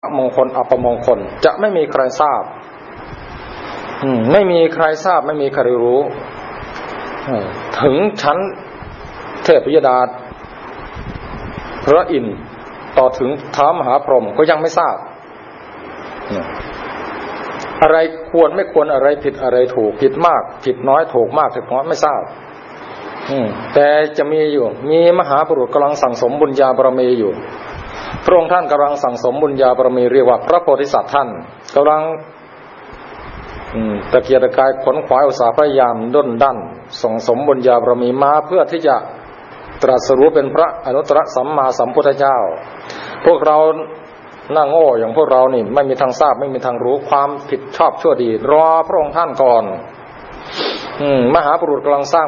มงคลอัปมงคลจะไม่มีใครทราบไม่มีใครทราบไม่มีใครรู้ถึงชั้นเทพยดาพระอินทร์ต่อถึงท้าวมหาพรหมก็ยังไม่ทราบอะไรควรไม่ควรอะไรผิดอะไรถูกผิดมากผิดน้อยถูกมากถูกน้อยไม่ทราบแต่จะมีอยู่มีมหาบุรุษกำลังสั่งสมบุญญาบารมีอยู่พระองค์ท่านกำลังสั่งสมบุญญาบารมีเรียกว่าพระโพธิสัตว์ท่านกำลังตะเกียกตะกายขนขวายอุตสาหพยายามด้นดั้นส่งสมบุญญาบารมีมาเพื่อที่จะตรัสรู้เป็นพระอนุตตรสัมมาสัมพุทธเจ้าพวกเราหน้าโง่อย่างพวกเรานี่ไม่มีทางทราบไม่มีทางรู้ความผิดชอบชั่วดีรอพระองค์ท่านก่อนมหาบุรุษกำลังสร้าง